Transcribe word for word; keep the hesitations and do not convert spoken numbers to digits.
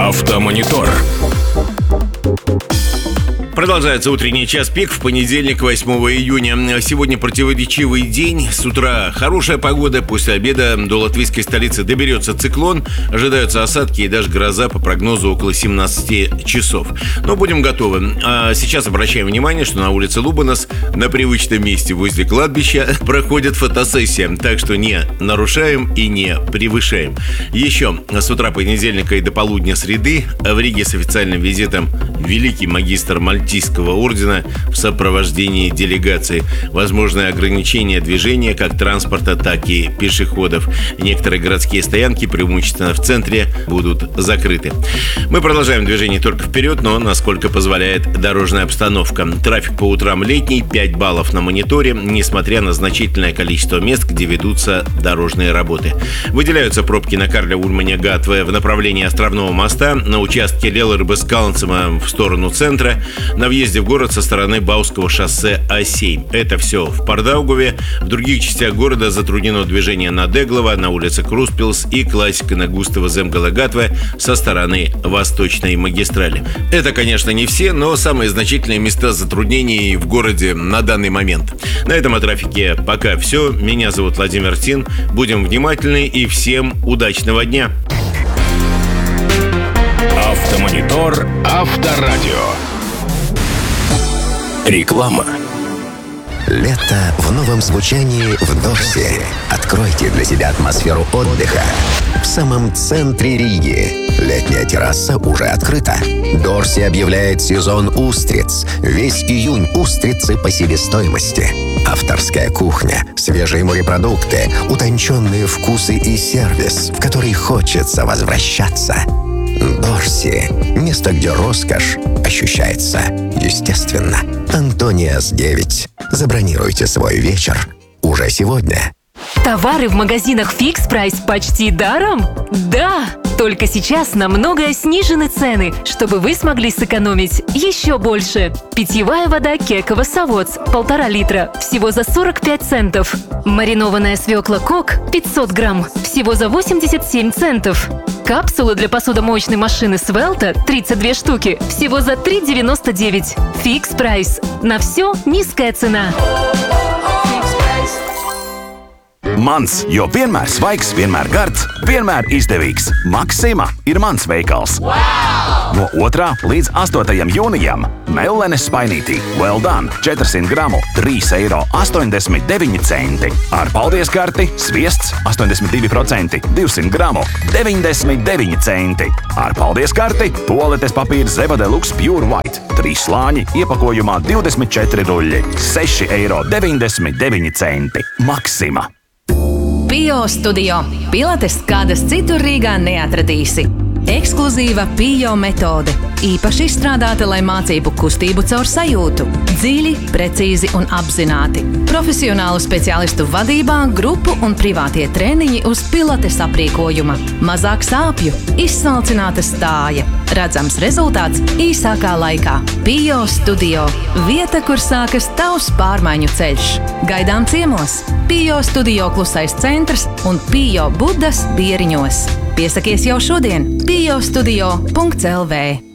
Автомонитор. Продолжается утренний час пик в понедельник, восьмого июня. Сегодня противоречивый день. С утра хорошая погода. После обеда до латвийской столицы доберется циклон. Ожидаются осадки и даже гроза по прогнозу около семнадцати часов. Но будем готовы. А сейчас обращаем внимание, что на улице Лубанас на привычном месте возле кладбища проходит фотосессия. Так что не нарушаем и не превышаем. Еще с утра понедельника и до полудня среды в Риге с официальным визитом великий магистр Мальтийского ордена в сопровождении делегации. Возможное ограничение движения как транспорта, так и пешеходов. Некоторые городские стоянки, преимущественно в центре, будут закрыты. Мы продолжаем движение только вперед, но насколько позволяет дорожная обстановка. Трафик по утрам летний, пять баллов на мониторе, несмотря на значительное количество мест, где ведутся дорожные работы. Выделяются пробки на Карля Ульмане Гатве в направлении Островного моста, на участке Лелербескалнцема в сторону центра, на въезде в город со стороны Бауского шоссе А семь. Это все в Пардаугове. В других частях города затруднено движение на Деглова, на улице Круспилс и классика на Густава Земгала Гатве со стороны Восточной магистрали. Это, конечно, не все, но самые значительные места затруднений в городе на данный момент. На этом о трафике пока все. Меня зовут Владимир Тин. Будем внимательны и всем удачного дня. Автомонитор Авторадио. Реклама. Лето в новом звучании в Дорсе. Откройте для себя атмосферу отдыха в самом центре Риги. Летняя терраса уже открыта. Дорси объявляет сезон устриц. Весь июнь устрицы по себестоимости. Авторская кухня, свежие морепродукты, утонченные вкусы и сервис, в который хочется возвращаться. Дорси. Место, где роскошь ощущается естественно. Антониас девять. Забронируйте свой вечер уже сегодня. Товары в магазинах Fix Price почти даром? Да! Только сейчас на многое снижены цены, чтобы вы смогли сэкономить еще больше. Питьевая вода Кекова Савоц полтора литра всего за сорок пять центов. Маринованная свекла Кок пятьсот грамм всего за восемьдесят семь центов. Капсулы для посудомоечной машины Свелта тридцать две штуки всего за три девяносто девять. Fix Price. На все низкая цена. Mans, jo vienmēr svaigs, vienmēr gards, vienmēr izdevīgs. Maksima ir mans veikals. Wow! No otrā līdz astotajam jūnijam Mellenes spainītī Well Done četrsimt gramu trīs eiro astoņdesmit deviņi centi. Ar paldies karti sviests astoņdesmit divi procenti divsimt gramu deviņdesmit deviņi centi. Ar paldies karti tualetes papīrs Zeva Deluxe Pure White trīs slāņi iepakojumā divdesmit četri ruļļi seši eiro deviņdesmit deviņi centi. Maksima. Pio Studio. Pilates kādas citur Rīgā neatradīsi. Ekskluzīva Pio metode. Īpaši izstrādāta, lai mācību kustību caur sajūtu. Dziļi, precīzi un apzināti. Profesionālu speciālistu vadībā, grupu un privātie treniņi uz pilates aprīkojuma. Mazāk sāpju, izsmalcināta stāja. Redzams rezultāts īsākā laikā. Pio Studio. Vieta, kur sākas tavs pārmaiņu ceļš. Gaidām ciemos. Pio Studio klusais centrs un Pio Budas Bieriņos. Piesakies jau šodien. pio studio punkts l v